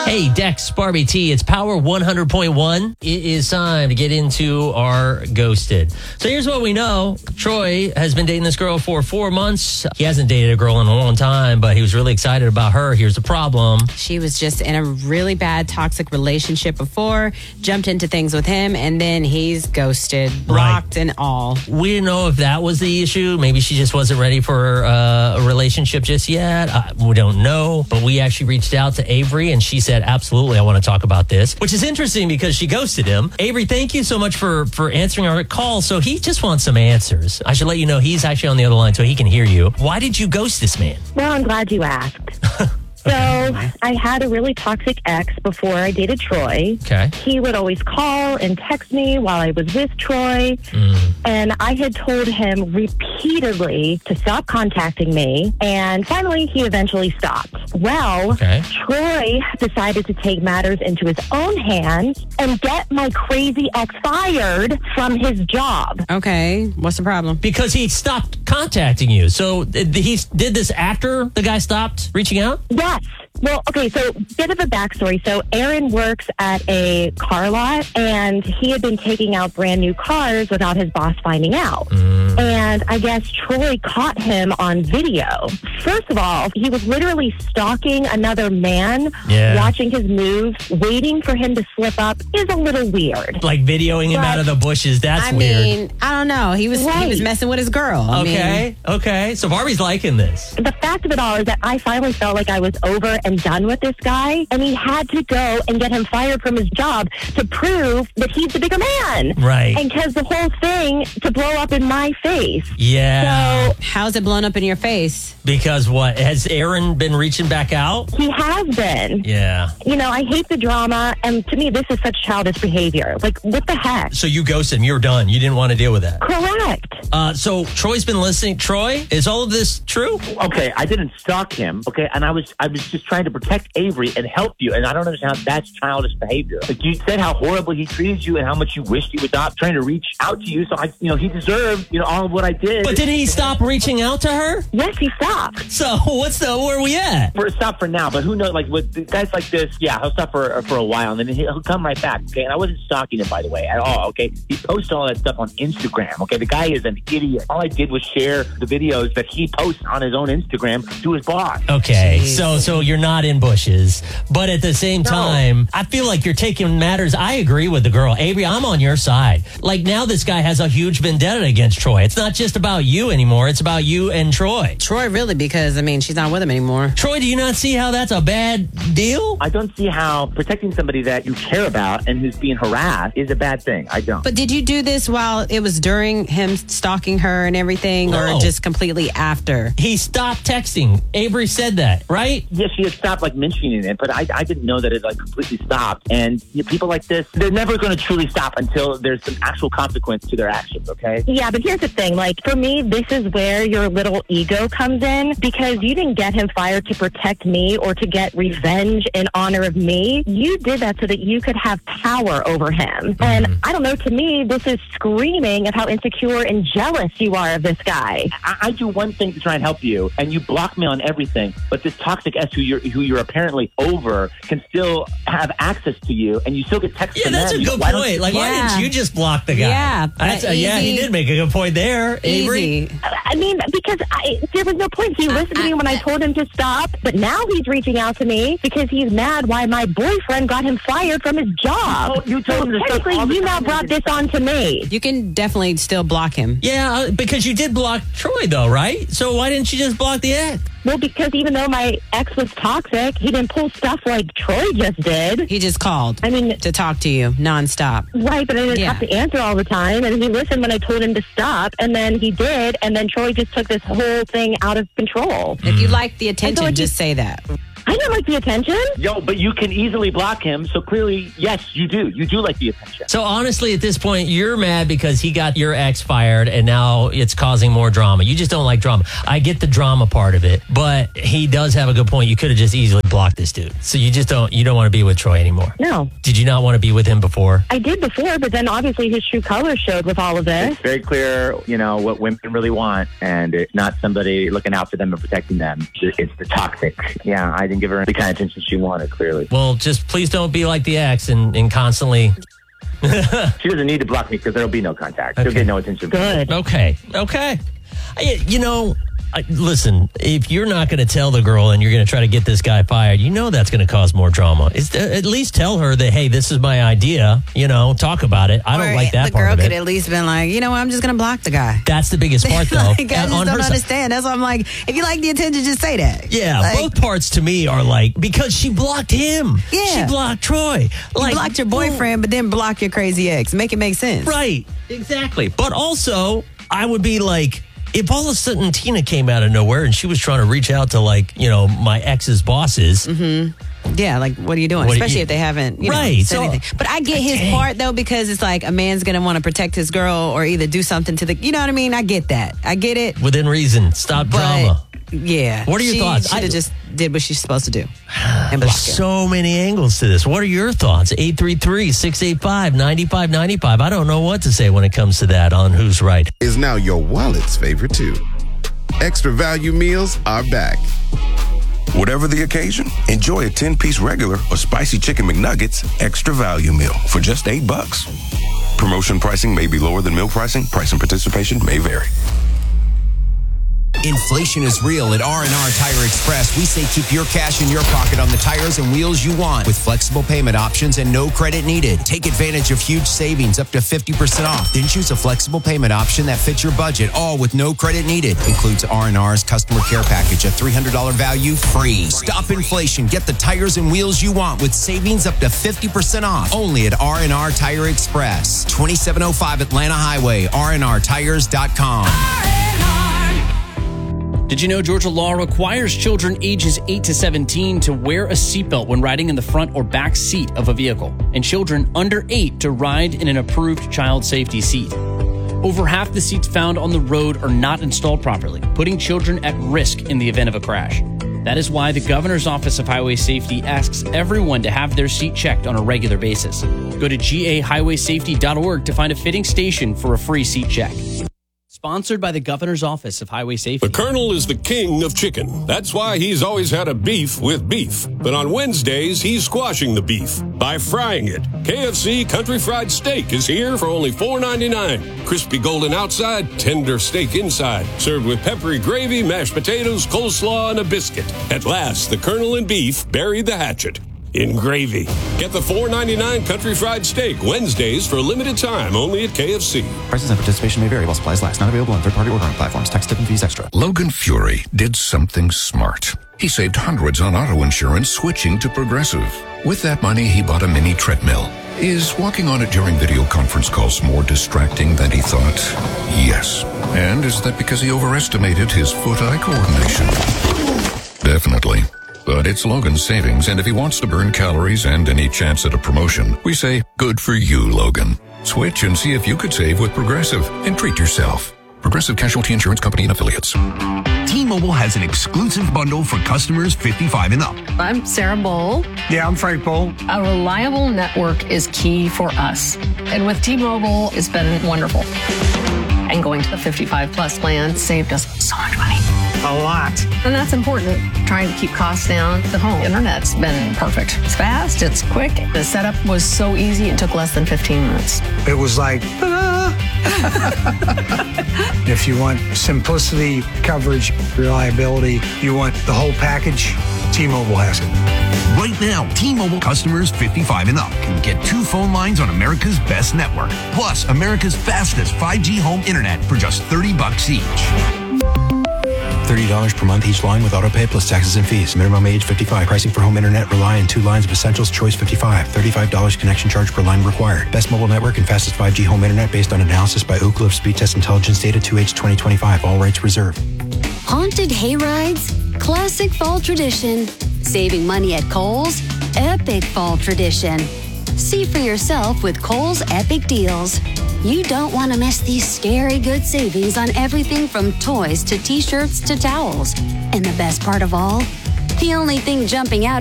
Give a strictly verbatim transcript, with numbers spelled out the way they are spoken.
Hey, Dex, Barbie T, it's Power one hundred point one. It is time to get into our Ghosted. So here's what we know. Troy has been dating this girl for four months. He hasn't dated a girl in a long time, but he was really excited about her. Here's the problem. She was just in a really bad, toxic relationship before, jumped into things with him, and then he's ghosted, blocked, right. and all. We didn't know if that was the issue. Maybe she just wasn't ready for uh, a relationship just yet. Uh, we don't know. But we actually reached out to Avery, and she said, absolutely, I want to talk about this, which is interesting because she ghosted him. Avery, thank you so much for, for answering our call. So he just wants some answers. I should let you know he's actually on the other line so he can hear you. Why did you ghost this man? Well, I'm glad you asked. So I had a really toxic ex before I dated Troy. Okay. He would always call and text me while I was with Troy. Mm. And I had told him repeatedly to stop contacting me. And finally, he eventually stopped. Well, okay. Troy decided to take matters into his own hands and get my crazy ex fired from his job. Okay. What's the problem? Because he stopped contacting you. So he did this after the guy stopped reaching out? Yes. Well, okay, so bit of a backstory. So Aaron works at a car lot, and he had been taking out brand new cars without his boss finding out. Mm. And I guess Troy caught him on video. First of all, he was literally stalking another man, yeah. watching his moves, waiting for him to slip up is a little weird. Like videoing him but, out of the bushes, that's I weird. I mean, I don't know. He was right. he was messing with his girl. I okay, mean, okay. So Barbie's liking this. The fact of it all is that I finally felt like I was over and done with this guy, and he had to go and get him fired from his job to prove that he's the bigger man. Right. And because the whole thing to blow up in my face. Yeah. So how's it blown up in your face? Because what? Has Aaron been reaching back out? He has been. Yeah. You know, I hate the drama, and to me, this is such childish behavior. Like, what the heck? So you ghosted him. You were done. You didn't want to deal with that. Correct. Uh, so Troy's been listening. Troy, is all of this true? Okay, I didn't stalk him. Okay, and I was I was just trying to protect Avery and help you, and I don't understand how that's childish behavior. Like, you said how horrible he treated you and how much you wished he would stop trying to reach out to you. So I, you know, he deserved, you know, all of what I did. But didn't he stop reaching out to her? Yes, he stopped. So what's the where are we at? We're stop for now, but who knows? Like with guys like this, yeah, he'll stop for for a while and then he'll come right back. Okay, and I wasn't stalking him, by the way, at all. Okay, he posts all that stuff on Instagram. Okay, the guy is an idiot. All I did was share the videos that he posts on his own Instagram to his boss. Okay, Jeez. so so you're not in bushes, but at the same No. time, I feel like you're taking matters. I agree with the girl, Avery. I'm on your side. Like now, this guy has a huge vendetta against Troy. It's not just about you anymore. It's about you and Troy. Troy, really, because, I mean, she's not with him anymore. Troy, do you not see how that's a bad deal? I don't see how protecting somebody that you care about and who's being harassed is a bad thing. I don't. But did you do this while it was during him stalking her and everything, No. or just completely after? He stopped texting. Avery said that, right? Yes, she had stopped like mentioning it, but I, I didn't know that it like completely stopped. And you know, people like this, they're never going to truly stop until there's some actual consequence to their actions. Okay. Yeah, but here's the thing. Like, for me, this is where your little ego comes in, because you didn't get him fired to protect me or to get revenge in honor of me. You did that so that you could have power over him. Mm-hmm. And I don't know, to me, this is screaming of how insecure and jealous you are of this guy. I, I do one thing to try and help you, and you block me on everything. But this toxic S who you're who you're apparently over can still have access to you, and you still get texts Yeah, from that's them. a You good go, "Why don't point. you-" Like, why Yeah. didn't you just block the guy? Yeah, That's, uh, uh, yeah, he easy. did make a good point there, Avery. Easy. I mean, because I, there was no point. He listened to me when I told him to stop, but now he's reaching out to me because he's mad why my boyfriend got him fired from his job. You told- you told so him to stop technically, all the you now time. brought this on to me. You can definitely still block him. Yeah, uh, because you did block Troy, though, right? So why didn't you just block the ex? Well, because even though my ex was toxic, he didn't pull stuff like Troy just did. He just called I mean, to talk to you nonstop. right, but I didn't Yeah. have to answer all the time. And he listened when I told him to stop, and then he did, and then Troy just took this whole thing out of control. If you like the I attention, feel like just you- say that. I didn't like the attention. Yo, but you can easily block him. So clearly, yes, you do. You do like the attention. So honestly, at this point, you're mad because he got your ex fired and now it's causing more drama. You just don't like drama. I get the drama part of it, but he does have a good point. You could have just easily blocked this dude. So you just don't, you don't want to be with Troy anymore. No. Did you not want to be with him before? I did before, but then obviously his true colors showed with all of this. It's very clear, you know, what women really want, and it's not somebody looking out for them and protecting them. It's the toxic. Yeah, I think didn't give her the kind of attention she wanted, clearly. Well, just please don't be like the ex and, and constantly... She doesn't need to block me because there'll be no contact. She'll Okay. get no attention. Good. Okay. Okay. I, you know, I, listen, if you're not going to tell the girl and you're going to try to get this guy fired, you know that's going to cause more drama. It's, at least tell her that, hey, this is my idea. You know, talk about it. I don't Or like that the part girl of could it. at least been like, you know what, I'm just going to block the guy. That's the biggest part, though. like, I just On don't her side. understand. That's why I'm like, if you like the attention, just say that. Yeah, Like, both parts to me are like, because she blocked him. Yeah. She blocked Troy. you Like, blocked your boyfriend, but then block your crazy ex. Make it make sense. Right. Exactly. But also, I would be like, if all of a sudden Tina came out of nowhere and she was trying to reach out to, like, you know, my ex's bosses. Mm-hmm. Yeah, like, what are you doing? What do Especially you- if they haven't, you know, Right, said so- anything. But I get his Dang. part, though, because it's like a man's going to want to protect his girl or either do something to the, you know what I mean? I get that. I get it. Within reason. Stop But, drama. yeah. What are your she thoughts? Should I- have just did what she's supposed to do and block There's him. so many angles to this. What are your thoughts? eight three three, six eight five, nine five nine five. I don't know what to say when it comes to that on Who's Right. Is now your wallet's favorite too. Extra value meals are back. Whatever the occasion, enjoy a ten-piece regular or spicy chicken McNuggets extra value meal for just eight bucks. Promotion pricing may be lower than meal pricing. Price and participation may vary. Inflation is real. At R and R Tire Express, we say keep your cash in your pocket on the tires and wheels you want with flexible payment options and no credit needed. Take advantage of huge savings up to fifty percent off. Then choose a flexible payment option that fits your budget, all with no credit needed. Includes R and R's customer care package, a three hundred dollars value free. Stop inflation. Get the tires and wheels you want with savings up to fifty percent off. Only at R and R Tire Express. twenty-seven oh five Atlanta Highway, R and R tires dot com. Did you know Georgia law requires children ages eight to seventeen to wear a seatbelt when riding in the front or back seat of a vehicle, and children under eight to ride in an approved child safety seat? Over half the seats found on the road are not installed properly, putting children at risk in the event of a crash. That is why the Governor's Office of Highway Safety asks everyone to have their seat checked on a regular basis. Go to G A highway safety dot org to find a fitting station for a free seat check. Sponsored by the Governor's Office of Highway Safety. The Colonel is the king of chicken. That's why he's always had a beef with beef. But on Wednesdays, he's squashing the beef by frying it. K F C Country Fried Steak is here for only four ninety-nine. Crispy golden outside, tender steak inside. Served with peppery gravy, mashed potatoes, coleslaw, and a biscuit. At last, the Colonel and beef buried the hatchet in gravy. Get the four ninety-nine Country Fried Steak Wednesdays for a limited time only at K F C. Prices and participation may vary while supplies last. Not available on third-party ordering platforms. Tax, tip, and fees extra. Logan Fury did something smart. He saved hundreds on auto insurance switching to Progressive. With that money, he bought a mini treadmill. Is walking on it during video conference calls more distracting than he thought? Yes. And is that because he overestimated his foot-eye coordination? Definitely. But it's Logan's savings, and if he wants to burn calories and any chance at a promotion, we say, good for you, Logan. Switch and see if you could save with Progressive and treat yourself. Progressive Casualty Insurance Company and Affiliates. T-Mobile has an exclusive bundle for customers fifty-five and up. I'm Sarah Bowl. Yeah, I'm Frank Bowl. A reliable network is key for us. And with T-Mobile, it's been wonderful. And going to the fifty-five plus plan saved us so much money. A lot. And that's important. Trying to keep costs down. The home internet's been perfect. It's fast, it's quick. The setup was so easy, it took less than fifteen minutes. It was like, ta-da! If you want simplicity, coverage, reliability, you want the whole package, T-Mobile has it. Right now, T-Mobile customers fifty-five and up can get two phone lines on America's best network, plus America's fastest five G home internet for just thirty bucks each. thirty dollars per month each line with autopay plus taxes and fees. Minimum age fifty-five. Pricing for home internet rely on two lines of Essentials Choice fifty-five. thirty-five dollars connection charge per line required. Best mobile network and fastest five G home internet based on analysis by Ookla of Speed Test Intelligence Data two H twenty twenty-five. All rights reserved. Haunted hayrides, classic fall tradition. Saving money at Kohl's, epic fall tradition. See for yourself with Kohl's Epic Deals. You don't want to miss these scary good savings on everything from toys to t-shirts to towels. And the best part of all, the only thing jumping out